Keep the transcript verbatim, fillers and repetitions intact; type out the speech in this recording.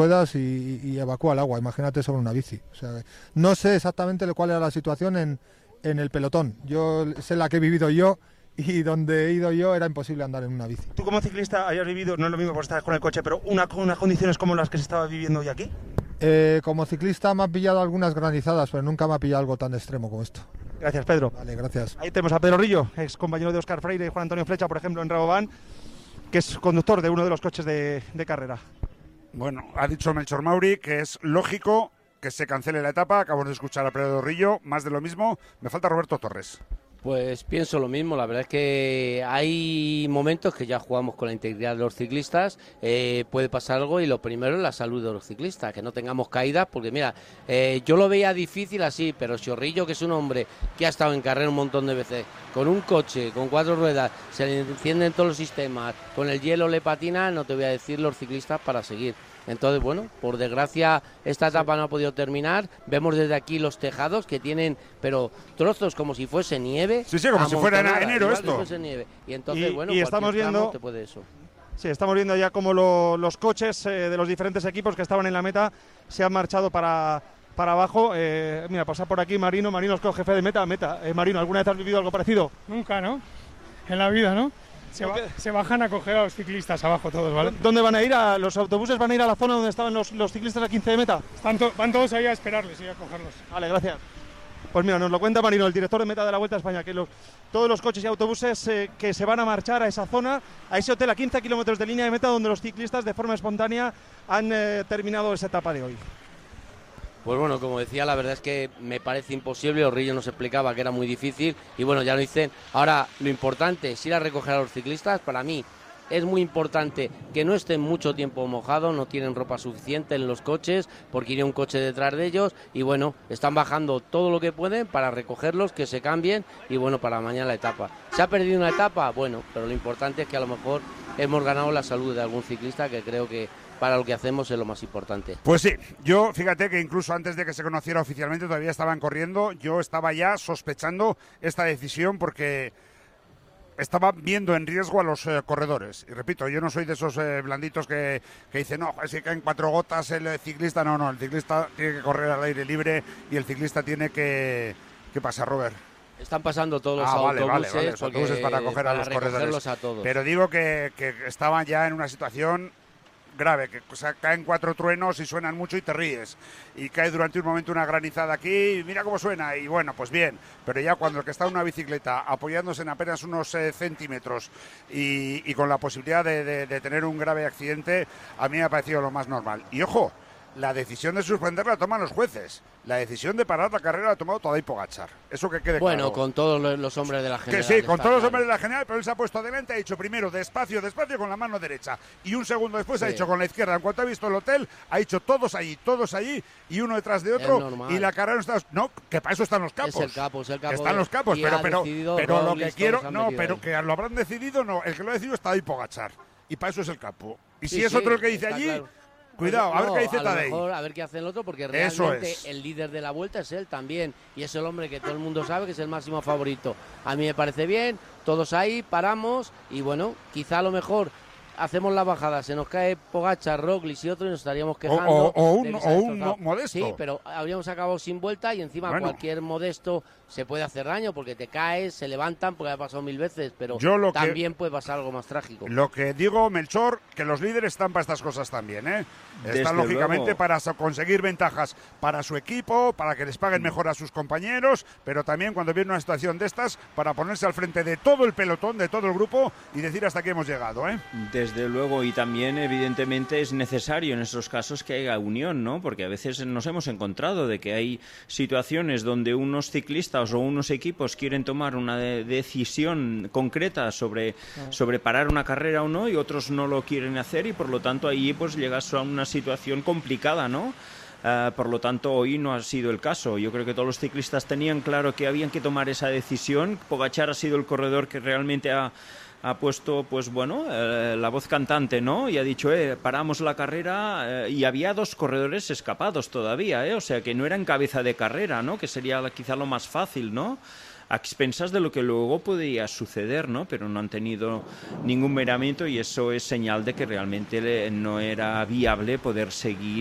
ruedas y, y evacúa el agua, imagínate sobre una bici. O sea, no sé exactamente cuál era la situación en, en el pelotón. Yo sé la que he vivido yo y donde he ido yo era imposible andar en una bici. Tú como ciclista hayas vivido, no es lo mismo por estar con el coche, pero una, unas condiciones como las que se estaba viviendo hoy aquí. Eh, como ciclista me ha pillado algunas granizadas, pero nunca me ha pillado algo tan extremo como esto. Gracias, Pedro. Vale, gracias. Ahí tenemos a Pedro Rillo, ex compañero de Óscar Freire y Juan Antonio Flecha, por ejemplo, en Rabobank, que es conductor de uno de los coches de, de carrera. Bueno, ha dicho Melchor Mauri que es lógico que se cancele la etapa. Acabamos de escuchar a Pedro Rillo, más de lo mismo. Me falta Roberto Torres. Pues pienso lo mismo, la verdad es que hay momentos que ya jugamos con la integridad de los ciclistas, eh, puede pasar algo y lo primero es la salud de los ciclistas, que no tengamos caídas, porque mira, eh, yo lo veía difícil así, pero Chorrillo, que es un hombre que ha estado en carrera un montón de veces, con un coche, con cuatro ruedas, se le encienden todos los sistemas, con el hielo le patina, no te voy a decir los ciclistas para seguir. Entonces, bueno, por desgracia esta etapa no ha podido terminar. Vemos desde aquí los tejados que tienen, pero trozos como si fuese nieve. Sí, sí, como si fuera en enero esto. Fuese nieve. Y entonces, y, bueno, y estamos viendo, te puede eso. Sí, estamos viendo ya cómo lo, los coches eh, de los diferentes equipos que estaban en la meta se han marchado para, para abajo. Eh, mira, pasa por aquí Marino, Marino es jefe de meta. meta. Eh, Marino, ¿alguna vez has vivido algo parecido? Nunca, ¿no? En la vida, ¿no? Se, ba se bajan a coger a los ciclistas abajo todos, ¿vale? ¿Dónde van a ir? ¿A los autobuses van a ir a la zona donde estaban los, los ciclistas a quince de meta? Están to van todos ahí a esperarles y a cogerlos. Vale, gracias. Pues mira, nos lo cuenta Marino, el director de meta de la Vuelta a España, que los, todos los coches y autobuses eh, que se van a marchar a esa zona, a ese hotel a quince kilómetros de línea de meta, donde los ciclistas de forma espontánea han eh, terminado esa etapa de hoy. Pues bueno, como decía, la verdad es que me parece imposible. Orrillo nos explicaba que era muy difícil y bueno, ya lo dicen. Ahora, lo importante es ir a recoger a los ciclistas. Para mí es muy importante que no estén mucho tiempo mojados, no tienen ropa suficiente en los coches porque iría un coche detrás de ellos y bueno, están bajando todo lo que pueden para recogerlos, que se cambien y bueno, para mañana la etapa. ¿Se ha perdido una etapa? Bueno, pero lo importante es que a lo mejor hemos ganado la salud de algún ciclista, que creo que para lo que hacemos es lo más importante. Pues sí, yo fíjate que incluso antes de que se conociera oficialmente todavía estaban corriendo, yo estaba ya sospechando esta decisión porque estaba viendo en riesgo a los eh, corredores. Y repito, yo no soy de esos eh, blanditos que, que dicen, no, si caen cuatro gotas el ciclista, no, no, el ciclista tiene que correr al aire libre y el ciclista tiene que... ¿Qué pasa, Robert? Están pasando todos los ah, autobuses, vale, vale, vale. Los autobuses para coger para a los corredores. A todos. Pero digo que, que estaban ya en una situación grave, que o sea, caen cuatro truenos y suenan mucho y te ríes. Y cae durante un momento una granizada aquí y mira cómo suena. Y bueno, pues bien. Pero ya cuando el que está en una bicicleta apoyándose en apenas unos eh, centímetros y, y con la posibilidad de, de, de tener un grave accidente, a mí me ha parecido lo más normal. Y ojo, la decisión de suspenderla la toman los jueces. La decisión de parar la carrera la ha tomado Tadej Pogačar. Eso que quede bueno, claro. Bueno, con todos los hombres de la general. Que sí, con todos claro. los hombres de la general, pero él se ha puesto adelante, ha dicho primero despacio, despacio con la mano derecha. Y un segundo después sí. ha dicho con la izquierda. En cuanto ha visto el hotel, ha dicho todos allí, todos allí, y uno detrás de otro. Y la carrera no está... No, que para eso están los capos. Es el capo, es el capo. Están los capos, pero, pero, pero lo que quiero... No, pero ahí. que lo habrán decidido, no. El que lo ha decidido está ahí Pogačar. Y para eso es el capo. Y sí, si es sí, otro el que dice allí... Claro. Cuidado, no, a ver qué dice a Tadej. Lo mejor, a ver qué hace el otro, porque realmente es. el líder de la Vuelta es él también. Y es el hombre que todo el mundo sabe que es el máximo favorito. A mí me parece bien, todos ahí, paramos y bueno, quizá a lo mejor hacemos la bajada, se nos cae Pogačar, Roglič y otro y nos estaríamos quejando. O, o, o un, de o un no, modesto. Sí, pero habríamos acabado sin vuelta y encima bueno. cualquier modesto se puede hacer daño porque te caes, se levantan, porque ha pasado mil veces, pero también que, puede pasar algo más trágico. Lo que digo, Melchor, que los líderes están para estas cosas también, ¿eh? Desde están lógicamente luego. para conseguir ventajas para su equipo, para que les paguen mejor a sus compañeros, pero también cuando viene una situación de estas, para ponerse al frente de todo el pelotón, de todo el grupo y decir hasta aquí hemos llegado, ¿eh? Desde luego, y también evidentemente es necesario en estos casos que haya unión, ¿no? Porque a veces nos hemos encontrado de que hay situaciones donde unos ciclistas o unos equipos quieren tomar una de decisión concreta sobre, sobre parar una carrera o no y otros no lo quieren hacer y por lo tanto ahí pues llegas a una situación complicada, ¿no? Uh, por lo tanto, hoy no ha sido el caso. Yo creo que todos los ciclistas tenían claro que habían que tomar esa decisión. Pogačar ha sido el corredor que realmente ha, ha puesto, pues bueno, eh, la voz cantante, ¿no? Y ha dicho, eh, paramos la carrera, eh, y había dos corredores escapados todavía, ¿eh? O sea, que no eran cabeza de carrera, ¿no? Que sería quizá lo más fácil, ¿no? a expensas de lo que luego podía suceder, ¿no? Pero no han tenido ningún miramiento y eso es señal de que realmente no era viable poder seguir